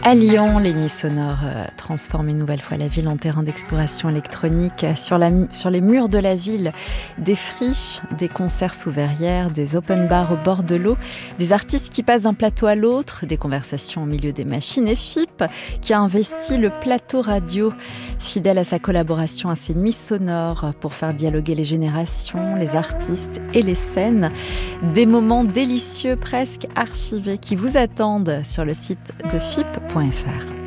À Lyon, les nuits sonores transforment une nouvelle fois la ville en terrain d'exploration électronique. Sur les murs de la ville, des friches, des concerts sous verrière, des open bars au bord de l'eau, des artistes qui passent d'un plateau à l'autre, des conversations au milieu des machines, et FIP qui a investi le plateau radio, fidèle à sa collaboration à ces nuits sonores pour faire dialoguer les générations, les artistes et les scènes. Des moments délicieux, presque archivés, qui vous attendent sur le site de FIP.fr.